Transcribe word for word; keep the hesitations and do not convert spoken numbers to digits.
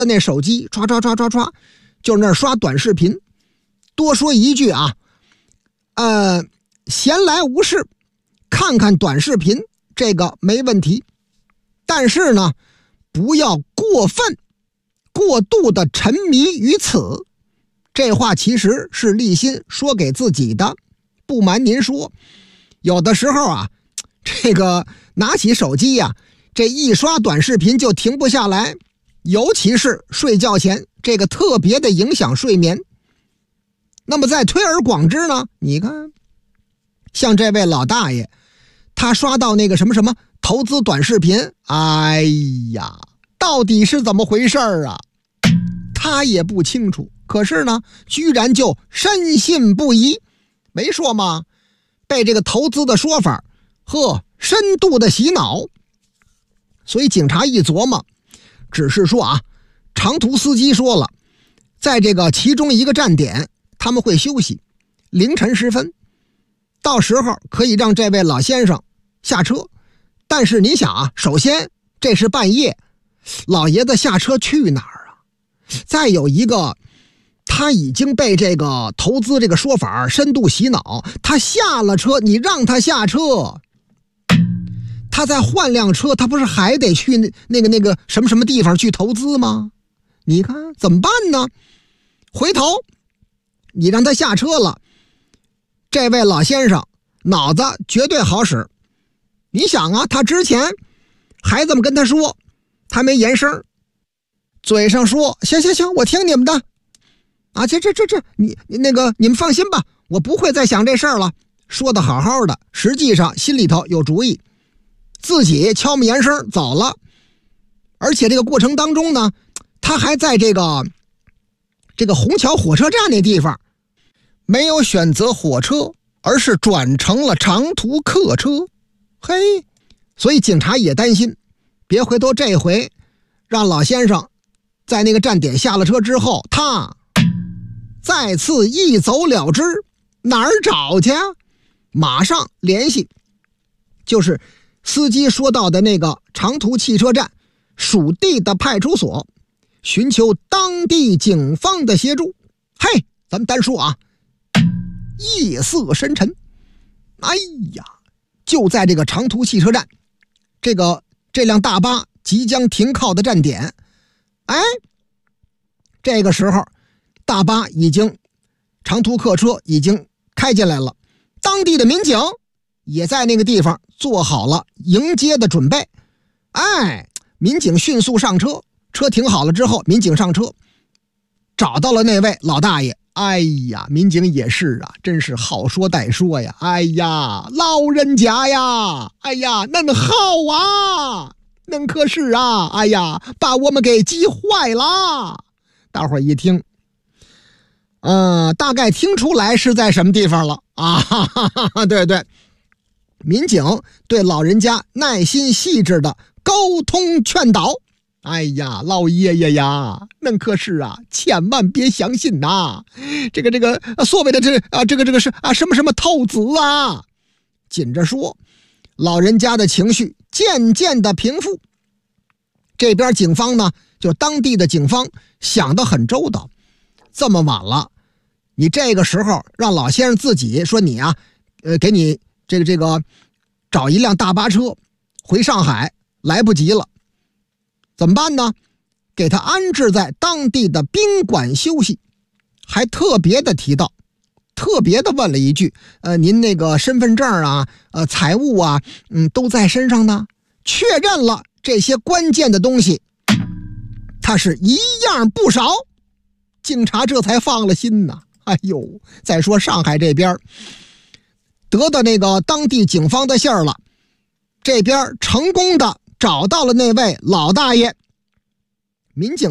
那手机刷刷刷刷刷，就那刷短视频。多说一句啊，呃，闲来无事看看短视频，这个没问题，但是呢，不要过分、过度的沉迷于此。这话其实是立心说给自己的。不瞒您说，有的时候啊，这个拿起手机呀、啊，这一刷短视频就停不下来，尤其是睡觉前，这个特别的影响睡眠。那么再推而广之呢，你看像这位老大爷，他刷到那个什么什么投资短视频，哎呀，到底是怎么回事啊？他也不清楚，可是呢居然就深信不疑。没说吗？被这个投资的说法呵深度的洗脑。所以警察一琢磨，只是说啊，长途司机说了，在这个其中一个站点他们会休息，凌晨时分，到时候可以让这位老先生下车。但是你想啊，首先这是半夜，老爷子下车去哪儿啊？再有一个，他已经被这个投资这个说法深度洗脑，他下了车，你让他下车，他再换辆车，他不是还得去那那个那个什么什么地方去投资吗？你看怎么办呢？回头你让他下车了，这位老先生脑子绝对好使。你想啊，他之前还这么跟他说，他没言声，嘴上说行行行，我听你们的啊，这这这这你那个你们放心吧，我不会再想这事儿了。说的好好的，实际上心里头有主意，自己悄没言声走了。而且这个过程当中呢，他还在这个这个虹桥火车站那地方没有选择火车，而是转成了长途客车。嘿，所以警察也担心，别回头这回让老先生在那个站点下了车之后，他再次一走了之，哪儿找去啊？马上联系就是司机说到的那个长途汽车站属地的派出所，寻求当地警方的协助。嘿，咱们单说啊，夜色深沉，哎呀，就在这个长途汽车站，这个这辆大巴即将停靠的站点，哎，这个时候大巴已经长途客车已经开进来了，当地的民警也在那个地方做好了迎接的准备。哎，民警迅速上车，车停好了之后，民警上车找到了那位老大爷。哎呀，民警也是啊，真是好说歹说呀。哎呀，老人家呀，哎呀，恁好啊，恁可是啊，哎呀，把我们给急坏了。大伙儿一听，呃，大概听出来是在什么地方了啊？哈哈哈哈，对对，民警对老人家耐心细致的沟通劝导。哎呀，老爷爷呀，恁可是啊，千万别相信呐、啊！这个这个所谓的这啊，这个这个是啊什么什么透支啊！紧着说，老人家的情绪渐渐的平复。这边警方呢，就当地的警方想得很周到。这么晚了，你这个时候让老先生自己说你啊，呃，给你这个这个找一辆大巴车回上海，来不及了。怎么办呢？给他安置在当地的宾馆休息，还特别的提到，特别的问了一句，呃，您那个身份证啊，呃，财物啊，嗯，都在身上呢。确认了这些关键的东西，他是一样不少，警察这才放了心呐。哎呦，再说上海这边得到那个当地警方的信儿了，这边成功的找到了那位老大爷。民警